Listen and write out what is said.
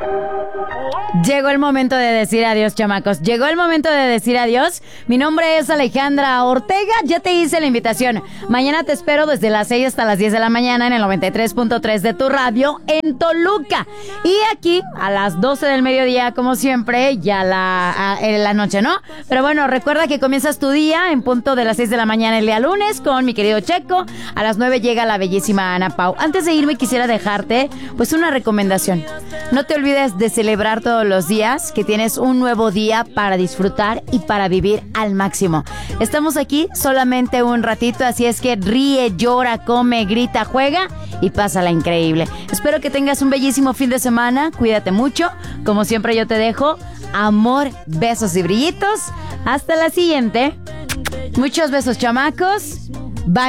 Llegó el momento de decir adiós, chamacos. Llegó el momento de decir adiós. Mi nombre es Alejandra Ortega. Ya te hice la invitación. Mañana te espero desde las 6 hasta las 10 de la mañana en el 93.3 de tu radio en Toluca. Y aquí a las 12 del mediodía, como siempre, ya la noche, ¿no? Pero bueno, recuerda que comienzas tu día en punto de las 6 de la mañana el día lunes con mi querido Checo. A las 9 llega la bellísima Ana Pau. Antes de irme quisiera dejarte pues una recomendación. No te olvides de celebrar todos los días que tienes un nuevo día para disfrutar y para vivir al máximo. Estamos aquí solamente un ratito, así es que ríe, llora, come, grita, juega y pásala increíble. Espero que tengas un bellísimo fin de semana. Cuídate mucho. Como siempre yo te dejo amor, besos y brillitos. Hasta la siguiente. Muchos besos, chamacos.